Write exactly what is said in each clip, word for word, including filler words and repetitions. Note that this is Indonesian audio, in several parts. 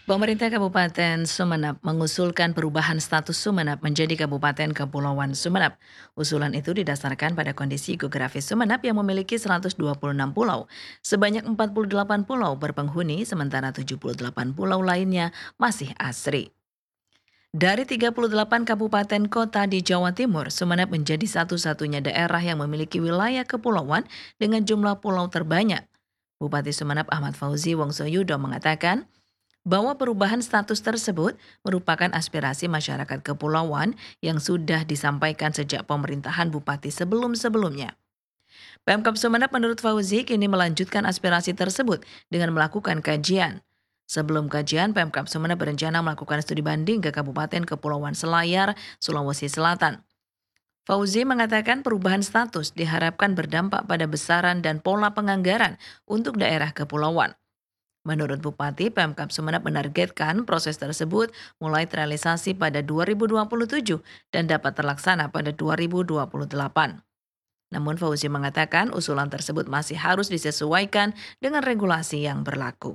Pemerintah Kabupaten Sumeneb mengusulkan perubahan status Sumeneb menjadi Kabupaten Kepulauan Sumeneb. Usulan itu didasarkan pada kondisi geografis Sumeneb yang memiliki seratus dua puluh enam pulau. Sebanyak empat puluh delapan pulau berpenghuni, sementara tujuh puluh delapan pulau lainnya masih asri. Dari tiga puluh delapan kabupaten kota di Jawa Timur, Sumeneb menjadi satu-satunya daerah yang memiliki wilayah kepulauan dengan jumlah pulau terbanyak. Bupati Sumeneb Ahmad Fauzi Wongsoyudo mengatakan, bahwa perubahan status tersebut merupakan aspirasi masyarakat kepulauan yang sudah disampaikan sejak pemerintahan bupati sebelum-sebelumnya. Pemkab Sumeneb menurut Fauzi kini melanjutkan aspirasi tersebut dengan melakukan kajian. Sebelum kajian, Pemkab Sumeneb berencana melakukan studi banding ke Kabupaten Kepulauan Selayar, Sulawesi Selatan. Fauzi mengatakan perubahan status diharapkan berdampak pada besaran dan pola penganggaran untuk daerah kepulauan. Menurut Bupati, Pemkab Sumeneb menargetkan proses tersebut mulai terrealisasi pada dua ribu dua puluh tujuh dan dapat terlaksana pada dua ribu dua puluh delapan. Namun Fauzi mengatakan usulan tersebut masih harus disesuaikan dengan regulasi yang berlaku.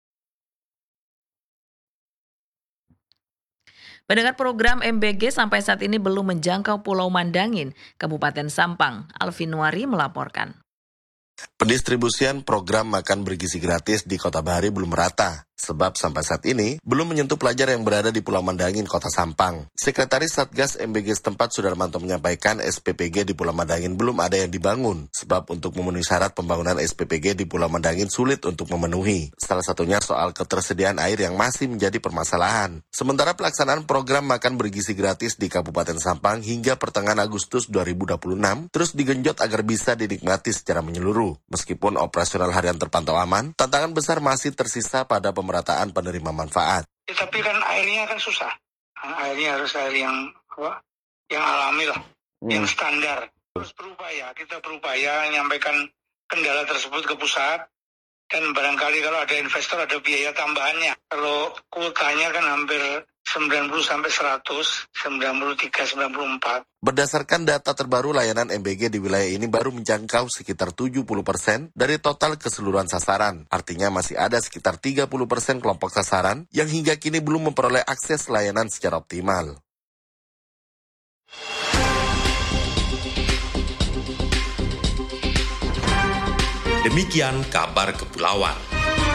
Pendengar program M B G sampai saat ini belum menjangkau Pulau Mandangin, Kabupaten Sampang. Alfinuari melaporkan. Pendistribusian program makan bergizi gratis di Kota Bahari belum merata, sebab sampai saat ini belum menyentuh pelajar yang berada di Pulau Mandangin, Kota Sampang. Sekretaris Satgas M B G setempat Sudarmanto menyampaikan S P P G di Pulau Mandangin belum ada yang dibangun, sebab untuk memenuhi syarat pembangunan S P P G di Pulau Mandangin sulit untuk memenuhi. Salah satunya soal ketersediaan air yang masih menjadi permasalahan. Sementara pelaksanaan program makan bergizi gratis di Kabupaten Sampang hingga pertengahan Agustus dua ribu dua puluh enam terus digenjot agar bisa dinikmati secara menyeluruh. Meskipun operasional harian terpantau aman, tantangan besar masih tersisa pada pemerataan penerima manfaat. Ya, tapi kan airnya kan susah. Airnya harus air yang apa? Yang alami lah, hmm. yang standar. Terus berupaya, kita berupaya menyampaikan kendala tersebut ke pusat. Dan barangkali kalau ada investor ada biaya tambahannya. Kalau kuotanya kan hampir sembilan puluh sampai seratus, sembilan puluh tiga, sembilan puluh empat. Berdasarkan data terbaru, layanan M B G di wilayah ini baru menjangkau sekitar tujuh puluh persen dari total keseluruhan sasaran. Artinya masih ada sekitar tiga puluh persen kelompok sasaran yang hingga kini belum memperoleh akses layanan secara optimal. Demikian kabar kepulauan.